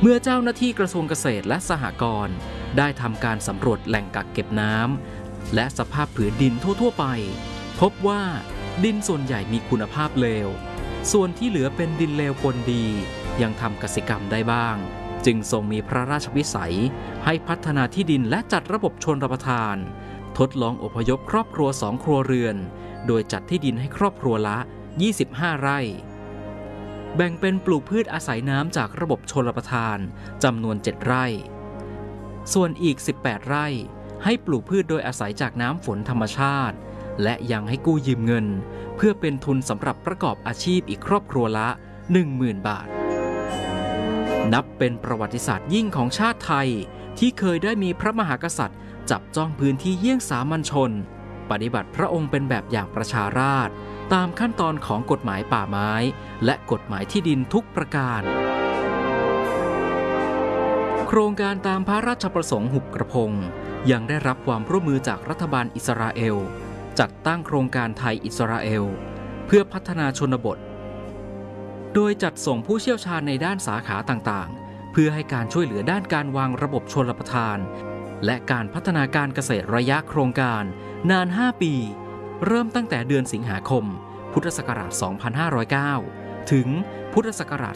เมื่อเจ้าหน้าที่กระทรวงเกษตรและสหกรณ์ได้ทำการสำรวจแหล่งกักเก็บน้ำและสภาพผืนดินทั่วๆไปพบว่าดินส่วนใหญ่มีคุณภาพเลวส่วนที่เหลือเป็นดินเลวปนดียังทำเกษตรกรรมได้บ้างจึงทรงมีพระราชวิสัยให้พัฒนาที่ดินและจัดระบบชลประทานทดลองอพยพครอบครัว2 ครัวเรือนโดยจัดที่ดินให้ครอบครัวละ25 ไร่แบ่งเป็นปลูกพืชอาศัยน้ำจากระบบชลประทานจำนวน7 ไร่ส่วนอีก18 ไร่ให้ปลูกพืชโดยอาศัยจากน้ำฝนธรรมชาติและยังให้กู้ยืมเงินเพื่อเป็นทุนสำหรับประกอบอาชีพอีกครอบครัวละ 10,000 บาทนับเป็นประวัติศาสตร์ยิ่งของชาติไทยที่เคยได้มีพระมหากษัตริย์จับจ้องพื้นที่เยี่ยงสามัญชนปฏิบัติพระองค์เป็นแบบอย่างประชาราษฎร์ตามขั้นตอนของกฎหมายป่าไม้และกฎหมายที่ดินทุกประการโครงการตามพระราชประสงค์หุบกระพงยังได้รับความร่วมมือจากรัฐบาลอิสราเอลจัดตั้งโครงการไทยอิสราเอลเพื่อพัฒนาชนบทโดยจัดส่งผู้เชี่ยวชาญในด้านสาขาต่างๆเพื่อให้การช่วยเหลือด้านการวางระบบชลประทานและการพัฒนาการเกษตรระยะโครงการนาน5 ปีเริ่มตั้งแต่เดือนสิงหาคมพุทธศักราช 2509 ถึงพุทธศักราช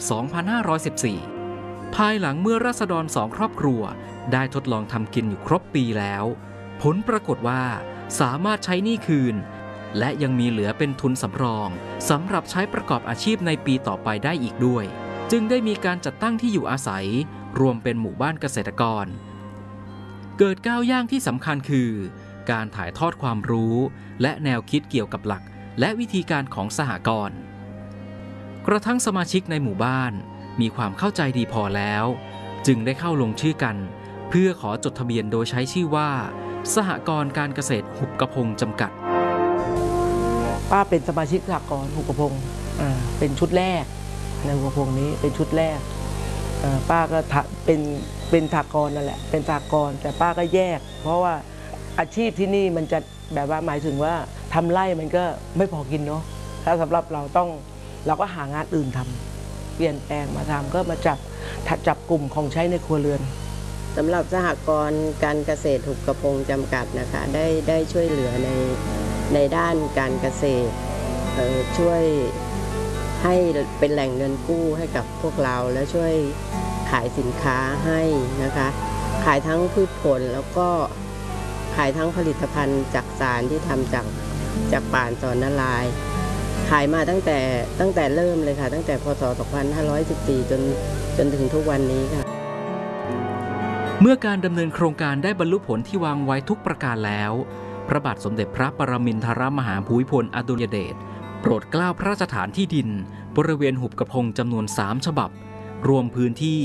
2514 ภายหลังเมื่อราษฎร2 ครอบครัวได้ทดลองทำกินอยู่ครบปีแล้วผลปรากฏว่าสามารถใช้หนี้คืนและยังมีเหลือเป็นทุนสำรองสำหรับใช้ประกอบอาชีพในปีต่อไปได้อีกด้วยจึงได้มีการจัดตั้งที่อยู่อาศัยรวมเป็นหมู่บ้านเกษตรกรเกิดก้าวย่างที่สำคัญคือการถ่ายทอดความรู้และแนวคิดเกี่ยวกับหลักและวิธีการของสหกรณ์กระทั่งสมาชิกในหมู่บ้านมีความเข้าใจดีพอแล้วจึงได้เข้าลงชื่อกันเพื่อขอจดทะเบียนโดยใช้ชื่อว่าสหกรณ์การเกษตรหุบกระพงจำกัดป้าเป็นสมาชิกสหกรณ์หุบกระพงเป็นชุดแรกในหุบกระพงนี้เป็นชุดแรกป้าก็เป็นสหกรณ์นั่นแหละเป็นสหกรณ์แต่ป้าก็แยกเพราะว่าอาชีพที่นี่มันจะแบบว่าหมายถึงว่าทำไร่มันก็ไม่พอกินเนาะถ้าสำหรับเราก็หางานอื่นทำเปลี่ยนแปลงมาทำก็มาจับกลุ่มของใช้ในครัวเรือนสำหรับสหกรณ์การเกษตรหุบกระพงจำกัดนะคะได้ช่วยเหลือในด้านการเกษตรช่วยให้เป็นแหล่งเงินกู้ให้กับพวกเราและช่วยขายสินค้าให้นะคะขายทั้งพืชผลแล้วก็ขายทั้งผลิตภัณฑ์จากสารที่ทำจากป่านสอนนารายณ์ขายมาตั้งแต่เริ่มเลยค่ะตั้งแต่พศ 2514 จนถึงทุกวันนี้ค่ะเมื่อการดำเนินโครงการได้บรรลุผลที่วางไว้ทุกประการแล้วพระบาทสมเด็จพระปรมินทรมหาภูมิพลอดุลยเดชโปรดเกล้าพระราชทานที่ดินบริเวณหุบกระพงจำนวน3 ฉบับรวมพื้นที่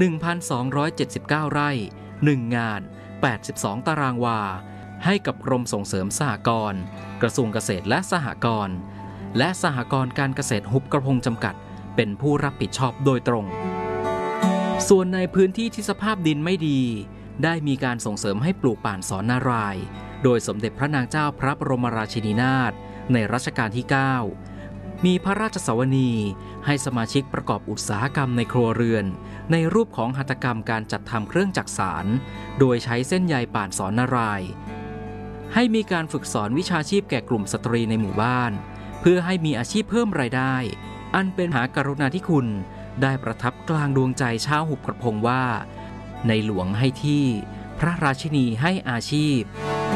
1,279 ไร่ 1 งาน 82 ตารางวาให้กับกรมส่งเสริมสหกรณ์กระทรวงเกษตรและสหกรณ์และสหกรณ์การเกษตรหุบกระพงจำกัดเป็นผู้รับผิดชอบโดยตรงส่วนในพื้นที่ที่สภาพดินไม่ดีได้มีการส่งเสริมให้ปลูกป่านสอนนารายณ์โดยสมเด็จพระนางเจ้าพระบรมราชินีนาถในรัชกาลที่ 9มีพระราชสวนีให้สมาชิกประกอบอุตสาหกรรมในครัวเรือนในรูปของหัตถกรรมการจัดทำเครื่องจักสานโดยใช้เส้นใยป่านสอนนารายณ์ให้มีการฝึกสอนวิชาชีพแก่กลุ่มสตรีในหมู่บ้านเพื่อให้มีอาชีพเพิ่มรายได้อันเป็นมหากรุณาธิคุณได้ประทับกลางดวงใจชาวหุบกระพงว่าในหลวงให้ที่พระราชินีให้อาชีพ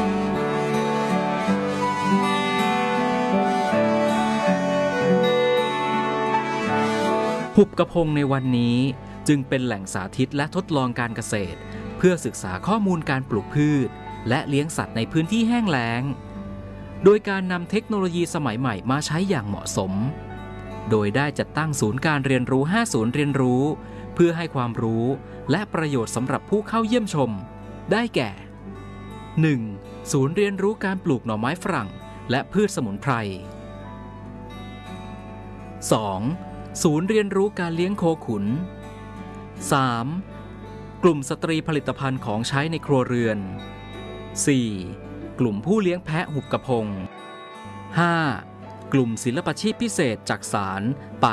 หุบกระพงในวันนี้จึงเป็นแหล่งสาธิตและทดลองการเกษตรเพื่อศึกษาข้อมูลการปลูกพืชและเลี้ยงสัตว์ในพื้นที่แห้งแล้งโดยการนำเทคโนโลยีสมัยใหม่มาใช้อย่างเหมาะสมโดยได้จัดตั้งศูนย์การเรียนรู้5 ศูนย์เรียนรู้เพื่อให้ความรู้และประโยชน์สำหรับผู้เข้าเยี่ยมชมได้แก่ 1. ศูนย์เรียนรู้การปลูกหน่อไม้ฝรั่งและพืชสมุนไพร 2. ศูนย์เรียนรู้การเลี้ยงโคขุน 3. กลุ่มสตรีผลิตภัณฑ์ของใช้ในครัวเรือน 4. กลุ่มผู้เลี้ยงแพะหุบกระพง 5. กลุ่มศิลปาชีพพิเศษจักสานป่า